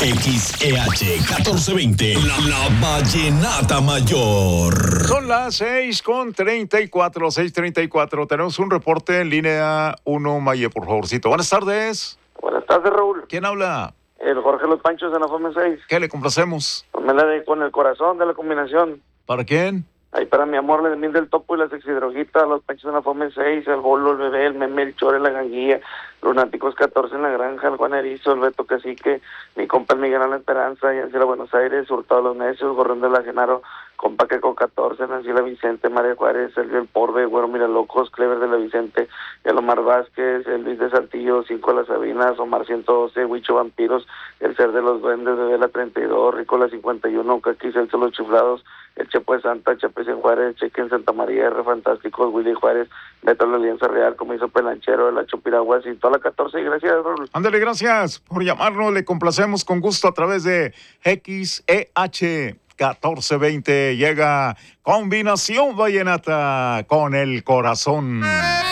XEH 1420, la Vallenata Mayor. Son las 6:34. Tenemos un reporte en línea 1, Maye, por favorcito. Buenas tardes. Buenas tardes, Raúl. ¿Quién habla? El Jorge Los Panchos de la FOME 6. ¿Qué le complacemos? Pues me la de con el corazón de la combinación. ¿Para quién? Ahí para mi amor, el Mil del Topo y la Sexidroguita, Los Panchos de la FOME 6, el Bolo, el Bebé, el Meme, el Chore, la Ganguilla, Lunáticos 14 en la Granja, el Juan Erizo, el Beto Cacique, mi compa el Miguel La Esperanza, Yancila Buenos Aires, Hurtado Los Necios, Gorrón de la Genaro, compa Queco 14, Nancila Vicente, María Juárez, Sergio El Porbe, Güero Miralocos, Clever de la Vicente, el Omar Vázquez, el Luis de Saltillo, 5 Las Sabinas, Omar 112, Huicho Vampiros, el Ser de los Duendes, Bebé la 32, Rico la 51, Caquis, Celso Los Chiflados, el Chepo de Santa, Chapes en Juárez, Cheque en Santa María, R Fantásticos, Willy Juárez, Beto la Alianza Real, como hizo Pelanchero, el Hacho Piraguas y toda la 14, y gracias, Raúl. Ándale, gracias por llamarnos, le complacemos con gusto a través de XEH 1420. Llega Combinación Vallenata con el corazón.